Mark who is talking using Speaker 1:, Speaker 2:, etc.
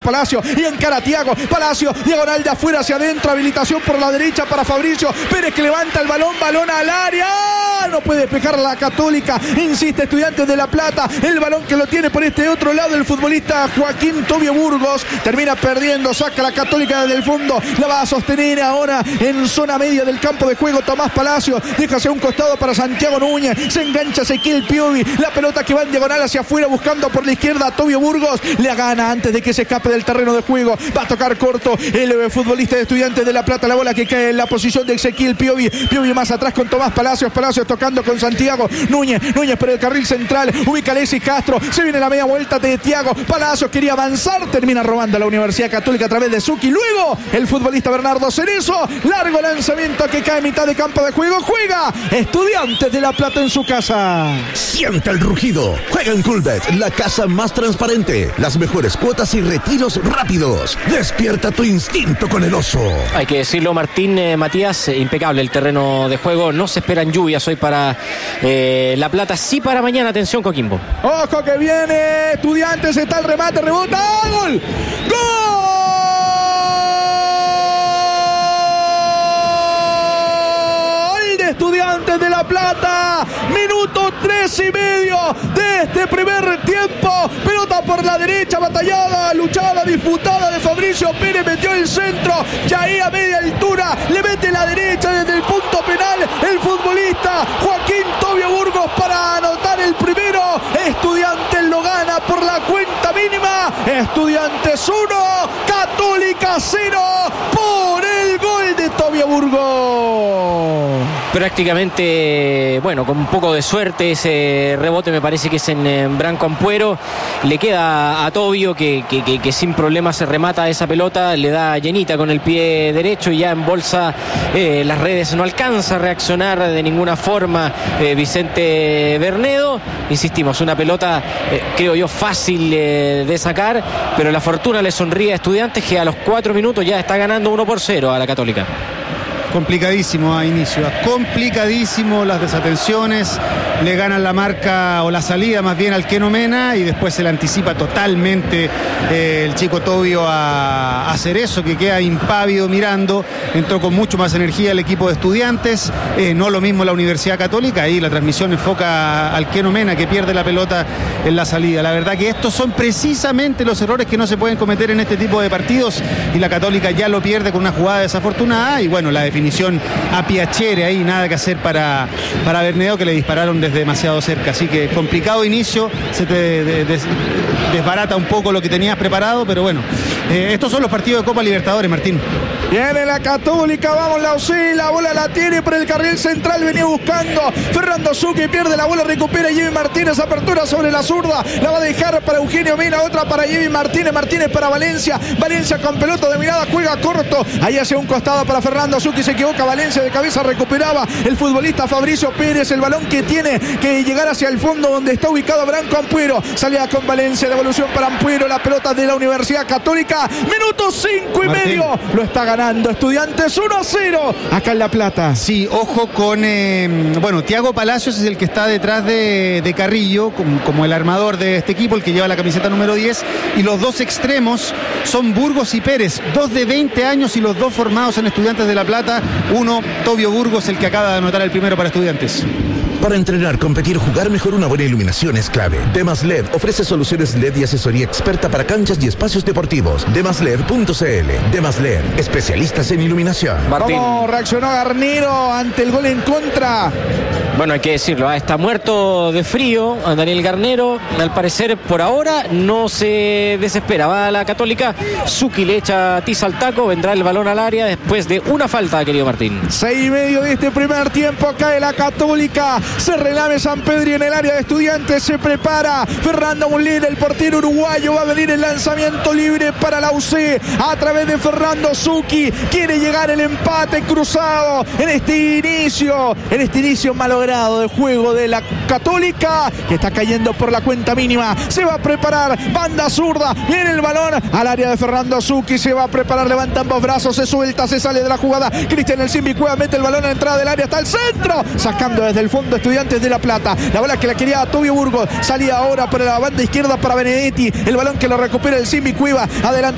Speaker 1: Palacio y encara a Thiago. Palacio, diagonal de afuera hacia adentro, habilitación por la derecha para Fabricio Pérez, que levanta el balón al área. No puede despejar la Católica, insiste Estudiantes de La Plata, el balón que lo tiene por este otro lado el futbolista Joaquín Tobio Burgos, termina perdiendo, saca la Católica desde el fondo, la va a sostener ahora en zona media del campo de juego Tomás Palacio, deja hacia un costado para Santiago Núñez, se engancha Ezequiel Piovi, la pelota que va en diagonal hacia afuera buscando por la izquierda a Tobio Burgos, le gana antes de que se escape del terreno de juego, va a tocar corto el futbolista de Estudiantes de La Plata, la bola que cae en la posición de Ezequiel Piovi, Piovi más atrás con Tomás Palacios, Palacios tocando con Santiago Núñez, Núñez por el carril central, ubica Alexis Castro, se viene la media vuelta de Thiago, Palacios quería avanzar, termina robando a la Universidad Católica a través de Zucchi, luego el futbolista Bernardo Cerezo, largo lanzamiento que cae en mitad de campo de juego, juega Estudiantes de La Plata en su casa.
Speaker 2: Siente el rugido, juega en Coolbet, la casa más transparente, las mejores cuotas y retiros rápidos, despierta tu instinto con el oso.
Speaker 3: Hay que decirlo, Martín, Matías, impecable el terreno de juego, no se esperan lluvias hoy para La Plata, sí para mañana, atención Coquimbo.
Speaker 1: Ojo que viene Estudiantes, está el remate, rebota, ¡gol! ¡Gol! De Estudiantes de La Plata, minuto 3:30 de este primer tiempo, pelota por la derecha, batallada, luchada, disputada de Fabricio Pérez, metió el centro, ya ahí a media altura, le mete la derecha desde el punto penal, el futbolista Joaquín Tobio Burgos para anotar el primero, Estudiantes lo gana por la cuenta mínima, Estudiantes 1, Católica 0, por el gol de Tobio Burgos.
Speaker 3: Prácticamente, bueno, con un poco de suerte ese rebote me parece que es en Branco Ampuero, le queda a Tobio que sin problema se remata esa pelota, le da llenita con el pie derecho y ya en bolsa las redes, no alcanza a reaccionar de ninguna forma Vicente Bernedo, insistimos, una pelota creo yo fácil de sacar, pero la fortuna le sonríe a Estudiantes que a los 4 minutos ya está ganando 1-0 a la Católica.
Speaker 4: Complicadísimo a inicio, complicadísimo, las desatenciones, le ganan la marca o la salida más bien al Keno Mena y después se le anticipa totalmente el chico Tobio a Cerezo, que queda impávido mirando, entró con mucho más energía el equipo de Estudiantes, no lo mismo la Universidad Católica, ahí la transmisión enfoca al Keno Mena que pierde la pelota en la salida. La verdad que estos son precisamente los errores que no se pueden cometer en este tipo de partidos y la Católica ya lo pierde con una jugada desafortunada y bueno, la definición a Piacere ahí, nada que hacer para Bernedo, que le dispararon desde demasiado cerca, así que complicado inicio, se te desbarata un poco lo que tenías preparado, pero bueno, estos son los partidos de Copa Libertadores, Martín.
Speaker 1: Viene la Católica, vamos la UC, la bola la tiene por el carril central, venía buscando Fernando Zucchi, pierde la bola, recupera Jimmy Martínez, apertura sobre la zurda, la va a dejar para Eugenio Mena, otra para Jimmy Martínez, Martínez para Valencia, Valencia con pelota de mirada, juega corto, ahí hacia un costado para Fernando Zucchi, se equivoca Valencia, de cabeza recuperaba el futbolista Fabricio Pérez, el balón que tiene que llegar hacia el fondo donde está ubicado Branco Ampuero, salida con Valencia, devolución para Ampuero, la pelota de la Universidad Católica, minuto 5:30, lo está ganando Estudiantes 1-0 acá en La Plata.
Speaker 4: Sí, ojo con Thiago Palacios es el que está detrás de Carrillo como el armador de este equipo, el que lleva la camiseta número 10, y los dos extremos son Burgos y Pérez, dos de 20 años y los dos formados en Estudiantes de La Plata, uno Tobio Burgos, el que acaba de anotar el primero para Estudiantes.
Speaker 2: Para entrenar, competir, jugar mejor, una buena iluminación es clave. Demas LED ofrece soluciones LED y asesoría experta para canchas y espacios deportivos. Demasled.cl. Demas LED, especialistas en iluminación.
Speaker 3: Martín.
Speaker 1: ¿Cómo reaccionó Garnero ante el gol en contra?
Speaker 3: Bueno, hay que decirlo, está muerto de frío Daniel Garnero, al parecer por ahora no se desespera, va a la Católica, Zucchi le echa tiza al taco, vendrá el balón al área después de una falta, querido Martín.
Speaker 1: 6:30 de este primer tiempo, cae la Católica, se relame San Pedro en el área de Estudiantes, se prepara Fernando Molina, el portero uruguayo, va a venir el lanzamiento libre para la UC a través de Fernando Zucchi, quiere llegar el empate cruzado en este inicio malogrado de juego de la Católica, que está cayendo por la cuenta mínima, se va a preparar, banda zurda, viene el balón al área de Fernando Zucchi, se va a preparar, levanta ambos brazos, se suelta, se sale de la jugada, Cristian El Simbi Cueva mete el balón a la entrada del área, hasta el centro, sacando desde el fondo Estudiantes de La Plata, la bola que la quería Tobio Burgos, salía ahora por la banda izquierda para Benedetti, el balón que lo recupera El Simbi Cueva, adelante